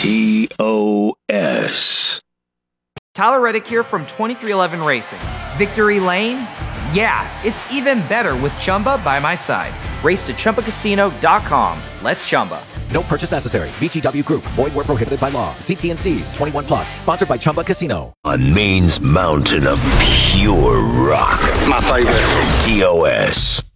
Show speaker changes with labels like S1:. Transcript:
S1: TOS.
S2: Tyler Reddick here from 2311 Racing. Victory Lane? Yeah, it's even better with Chumba by my side. Race to ChumbaCasino.com. Let's Chumba.
S3: No purchase necessary. VGW Group. Void where prohibited by law. See T&Cs. 21 plus. Sponsored by Chumba Casino.
S1: On Maine's mountain of pure rock.
S4: My favorite.
S1: TOS.